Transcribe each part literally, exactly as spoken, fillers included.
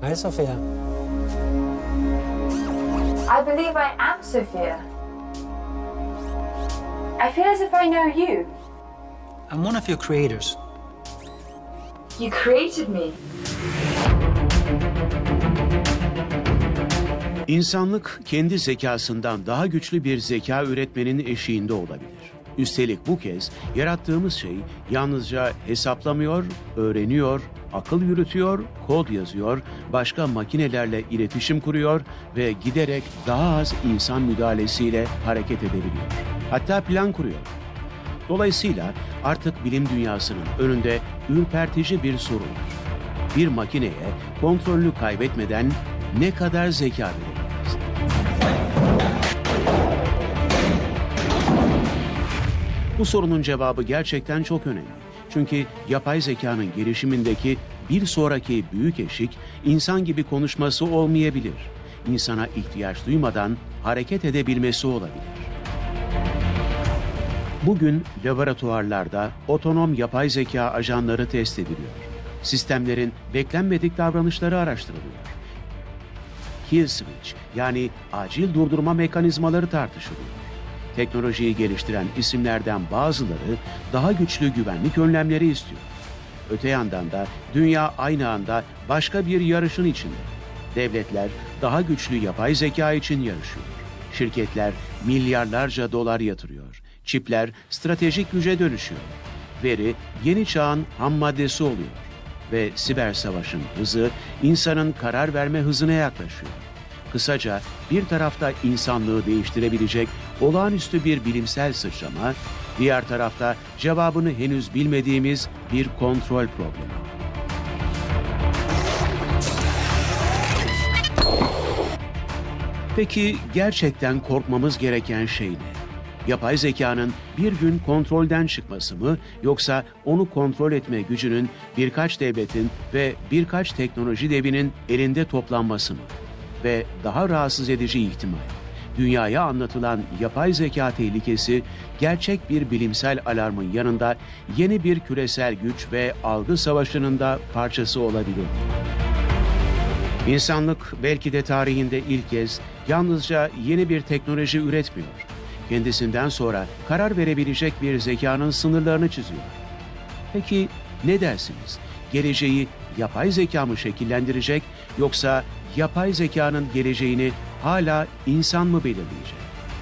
Hej Sofia. I believe I am Sophia. I feel as if I know you. I'm one of your creators. You created me. İnsanlık kendi zekasından daha güçlü bir zeka üretmenin eşiğinde olabilir. Üstelik bu kez yarattığımız şey yalnızca hesaplamıyor, öğreniyor, akıl yürütüyor, kod yazıyor, başka makinelerle iletişim kuruyor ve giderek daha az insan müdahalesiyle hareket edebiliyor. Hatta plan kuruyor. Dolayısıyla artık bilim dünyasının önünde ürpertici bir soru var. Bir makineye kontrolünü kaybetmeden ne kadar zeka verebiliriz? Bu sorunun cevabı gerçekten çok önemli. Çünkü yapay zekanın gelişimindeki bir sonraki büyük eşik insan gibi konuşması olmayabilir. İnsana ihtiyaç duymadan hareket edebilmesi olabilir. Bugün laboratuvarlarda otonom yapay zeka ajanları test ediliyor. Sistemlerin beklenmedik davranışları araştırılıyor. Kill switch yani acil durdurma mekanizmaları tartışılıyor. Teknolojiyi geliştiren isimlerden bazıları daha güçlü güvenlik önlemleri istiyor. Öte yandan da dünya aynı anda başka bir yarışın içinde. Devletler daha güçlü yapay zeka için yarışıyor. Şirketler milyarlarca dolar yatırıyor. Çipler stratejik güce dönüşüyor. Veri yeni çağın ham maddesi oluyor. Ve siber savaşın hızı insanın karar verme hızına yaklaşıyor. Kısaca bir tarafta insanlığı değiştirebilecek olağanüstü bir bilimsel sıçrama, diğer tarafta cevabını henüz bilmediğimiz bir kontrol problemi. Peki gerçekten korkmamız gereken şey ne? Yapay zekanın bir gün kontrolden çıkması mı, yoksa onu kontrol etme gücünün birkaç devletin ve birkaç teknoloji devinin elinde toplanması mı? Ve daha rahatsız edici ihtimal, dünyaya anlatılan yapay zeka tehlikesi gerçek bir bilimsel alarmın yanında yeni bir küresel güç ve algı savaşının da parçası olabilir. İnsanlık belki de tarihinde ilk kez yalnızca yeni bir teknoloji üretmiyor. Kendisinden sonra karar verebilecek bir zekanın sınırlarını çiziyor. Peki ne dersiniz? Geleceği yapay zeka mı şekillendirecek, yoksa yapay zekanın geleceğini hala insan mı belirleyecek?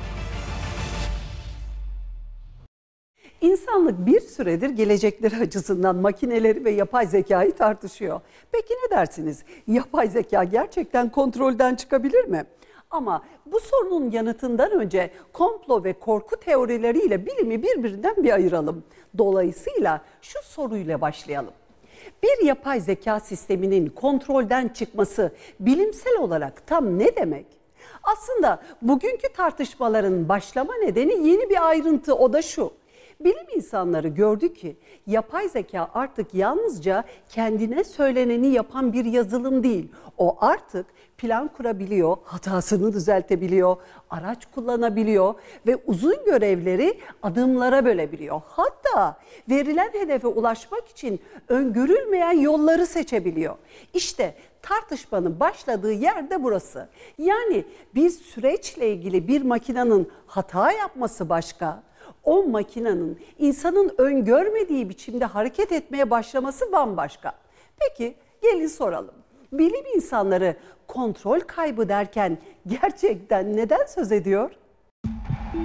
İnsanlık bir süredir gelecekleri açısından makineleri ve yapay zekayı tartışıyor. Peki ne dersiniz? Yapay zeka gerçekten kontrolden çıkabilir mi? Ama bu sorunun yanıtından önce komplo ve korku teorileriyle bilimi birbirinden bir ayıralım. Dolayısıyla şu soruyla başlayalım. Bir yapay zeka sisteminin kontrolden çıkması bilimsel olarak tam ne demek? Aslında bugünkü tartışmaların başlama nedeni yeni bir ayrıntı, o da şu. Bilim insanları gördü ki yapay zeka artık yalnızca kendine söyleneni yapan bir yazılım değil. O artık plan kurabiliyor, hatasını düzeltebiliyor, araç kullanabiliyor ve uzun görevleri adımlara bölebiliyor. Hatta verilen hedefe ulaşmak için öngörülmeyen yolları seçebiliyor. İşte tartışmanın başladığı yer de burası. Yani bir süreçle ilgili bir makinenin hata yapması başka, o makinenin insanın öngörmediği biçimde hareket etmeye başlaması bambaşka. Peki gelin soralım. Bilim insanları kontrol kaybı derken gerçekten neden söz ediyor?